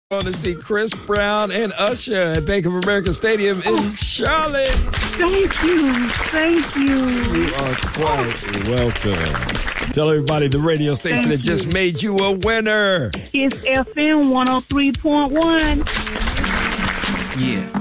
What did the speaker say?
going to see Chris Brown and Usher at Bank of America Stadium in Charlotte. Thank you. Thank you. You are quite welcome. Tell everybody the radio station that just made you a winner. It's FM 103.1. Yeah.